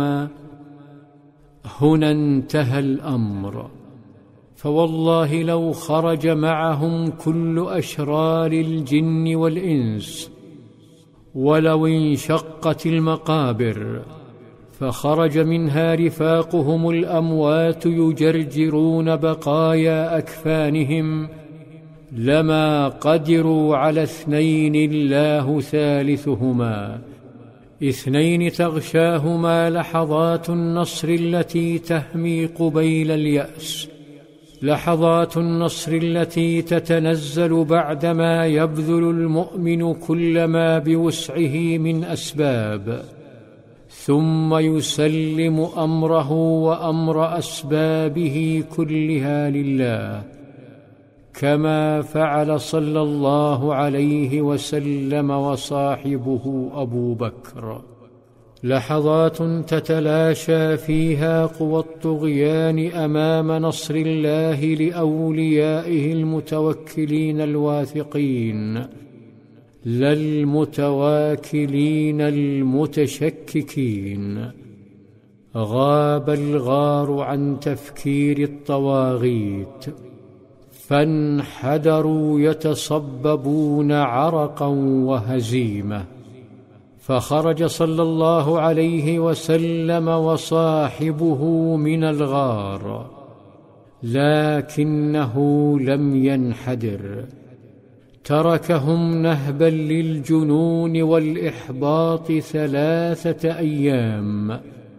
هنا انتهى الأمر، فوالله لو خرج معهم كل أشرار الجن والإنس، ولو انشقت المقابر فخرج منها رفاقهم الأموات يجرجرون بقايا أكفانهم، لما قدروا على 2 الله ثالثهما، 2 تغشاهما لحظات النصر التي تهمي قبيل اليأس، لحظات النصر التي تتنزل بعدما يبذل المؤمن كل ما بوسعه من أسباب، ثم يسلم أمره وأمر أسبابه كلها لله، كما فعل صلى الله عليه وسلم وصاحبه أبو بكر. لحظات تتلاشى فيها قوى الطغيان أمام نصر الله لأوليائه المتوكلين الواثقين، لا المتواكلين المتشككين. غاب الغار عن تفكير الطواغيت، فانحدروا يتصببون عرقا وهزيمة، فخرج صلى الله عليه وسلم وصاحبه من الغار، لكنه لم ينحدر، تركهم نهبا للجنون والإحباط 3 أيام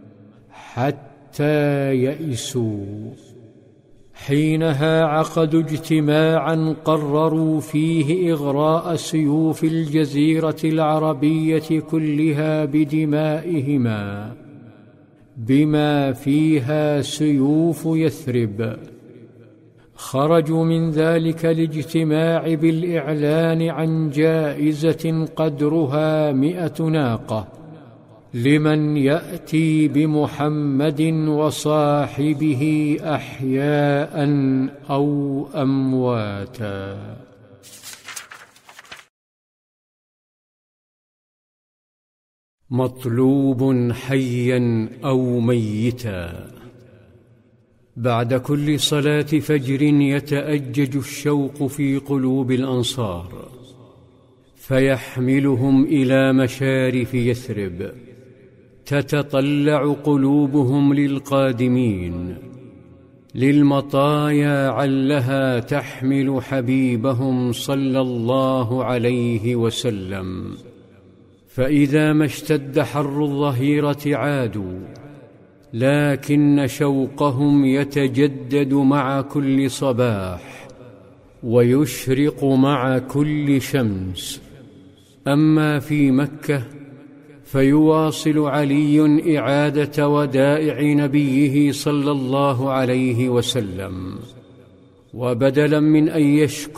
حتى يئسوا. حينها عقدوا اجتماعا قرروا فيه إغراء سيوف الجزيرة العربية كلها بدمائهما، بما فيها سيوف يثرب. خرجوا من ذلك الاجتماع بالإعلان عن جائزة قدرها 100 ناقة لمن يأتي بمحمد وصاحبه أحياء أو أمواتا. مطلوب حيا أو ميتا. بعد كل صلاة فجر يتأجج الشوق في قلوب الأنصار، فيحملهم إلى مشارف يثرب، تتطلع قلوبهم للقادمين، للمطايا علها تحمل حبيبهم صلى الله عليه وسلم. فإذا ما اشتد حر الظهيرة عادوا، لكن شوقهم يتجدد مع كل صباح ويشرق مع كل شمس. أما في مكة فيواصل علي إعادة ودائع نبيه صلى الله عليه وسلم، وبدلا من أن يشكو